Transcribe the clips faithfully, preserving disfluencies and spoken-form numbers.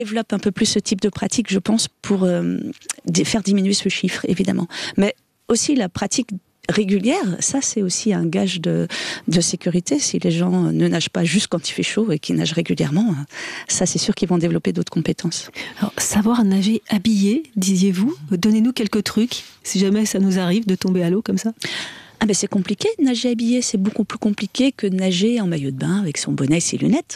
Développe un peu plus ce type de pratique, je pense, pour euh, faire diminuer ce chiffre, évidemment. Mais aussi la pratique régulière, ça c'est aussi un gage de, de sécurité. Si les gens ne nagent pas juste quand il fait chaud et qu'ils nagent régulièrement, ça c'est sûr qu'ils vont développer d'autres compétences. Alors, savoir nager habillé, disiez-vous, donnez-nous quelques trucs, si jamais ça nous arrive de tomber à l'eau comme ça. Ah ben c'est compliqué, nager habillé, c'est beaucoup plus compliqué que de nager en maillot de bain avec son bonnet et ses lunettes.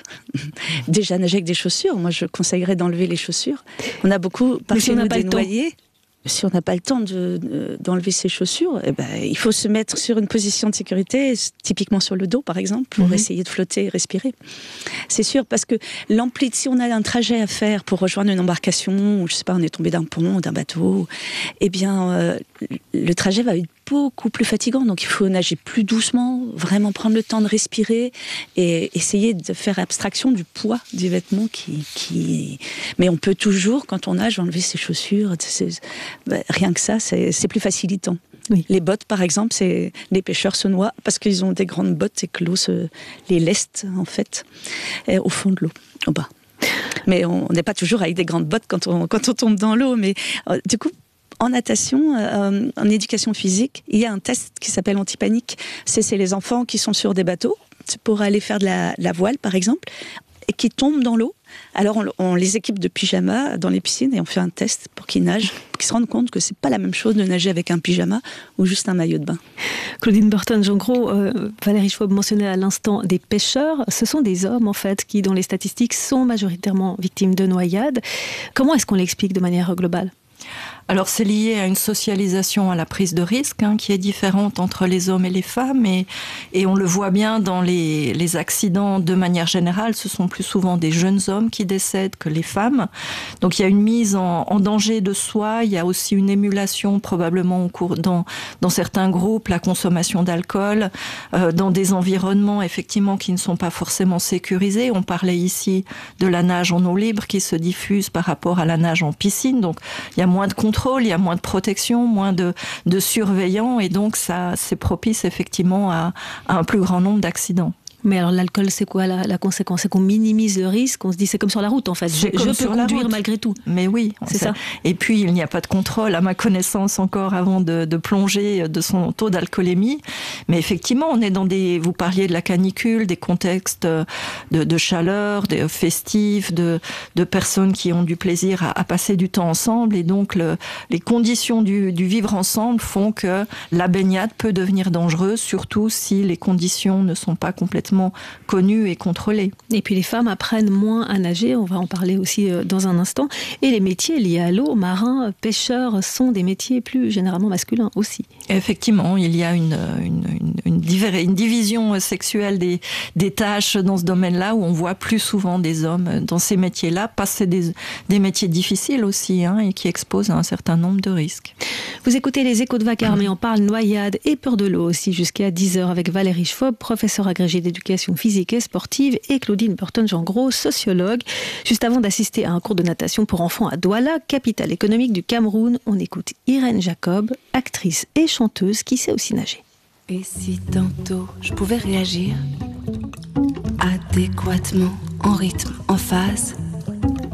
Déjà nager avec des chaussures, moi je conseillerais d'enlever les chaussures. On a beaucoup par chez nous des noyés. Si on n'a pas le temps de, de, d'enlever ses chaussures, eh ben, il faut se mettre sur une position de sécurité, typiquement sur le dos par exemple, pour mmh. essayer de flotter et respirer. C'est sûr, parce que l'amplitude, si on a un trajet à faire pour rejoindre une embarcation, ou je sais pas, on est tombé d'un pont, d'un bateau, eh bien, euh, le trajet va être beaucoup plus fatigant. Donc il faut nager plus doucement, vraiment prendre le temps de respirer et essayer de faire abstraction du poids du vêtement qui, qui... Mais on peut toujours, quand on nage, enlever ses chaussures. C'est... Ben, rien que ça, c'est, c'est plus facilitant. Oui. Les bottes, par exemple, c'est... les pêcheurs se noient parce qu'ils ont des grandes bottes et que l'eau se... les leste, en fait, au fond de l'eau, au bas. Mais on n'est pas toujours avec des grandes bottes quand on, quand on tombe dans l'eau. Mais euh, du coup, en natation, euh, en éducation physique, il y a un test qui s'appelle anti-panique. C'est, c'est les enfants qui sont sur des bateaux pour aller faire de la, de la voile, par exemple, et qui tombent dans l'eau. Alors on, on les équipe de pyjama dans les piscines et on fait un test pour qu'ils nagent, pour qu'ils se rendent compte que c'est pas la même chose de nager avec un pyjama ou juste un maillot de bain. Claudine Burton-Jean-Gros, euh, Valérie Schwab mentionnait à l'instant des pêcheurs. Ce sont des hommes en fait qui, dans les statistiques, sont majoritairement victimes de noyades. Comment est-ce qu'on l'explique de manière globale ? Alors c'est lié à une socialisation à la prise de risque hein, qui est différente entre les hommes et les femmes et, et on le voit bien dans les, les accidents de manière générale, ce sont plus souvent des jeunes hommes qui décèdent que les femmes. Donc il y a une mise en, en danger de soi, il y a aussi une émulation probablement au cours, dans, dans certains groupes, la consommation d'alcool, euh, dans des environnements effectivement qui ne sont pas forcément sécurisés. On parlait ici de la nage en eau libre qui se diffuse par rapport à la nage en piscine, donc il y a moins de contrôle, il y a moins de protection, moins de, de surveillants et donc ça, c'est propice effectivement à, à un plus grand nombre d'accidents. Mais alors l'alcool, c'est quoi la, la conséquence ? C'est qu'on minimise le risque, on se dit c'est comme sur la route en fait, je, je peux conduire malgré tout. Mais oui, c'est ça. Et puis il n'y a pas de contrôle à ma connaissance encore avant de, de plonger de son taux d'alcoolémie. Mais effectivement, on est dans des, vous parliez de la canicule, des contextes de, de chaleur, de festifs, de, de personnes qui ont du plaisir à, à passer du temps ensemble et donc le, les conditions du, du vivre ensemble font que la baignade peut devenir dangereuse, surtout si les conditions ne sont pas complètement connues et contrôlées. Et puis les femmes apprennent moins à nager, on va en parler aussi dans un instant. Et les métiers liés à l'eau, marins, pêcheurs, sont des métiers plus généralement masculins aussi. Effectivement, il y a une, une, une, une, une division sexuelle des, des tâches dans ce domaine-là où on voit plus souvent des hommes dans ces métiers-là, parce que c'est des, des métiers difficiles aussi hein, et qui exposent à un certain nombre de risques. Vous écoutez les Échos de Vacarme et on parle noyade et peur de l'eau aussi jusqu'à dix heures avec Valérie Schwab, professeure agrégée d'éducation physique et sportive, et Claudine Burton-Jean-Gros, sociologue. Juste avant d'assister à un cours de natation pour enfants à Douala, capitale économique du Cameroun, on écoute Irène Jacob, actrice et chanteuse qui sait aussi nager. Et si tantôt je pouvais réagir adéquatement, en rythme, en phase,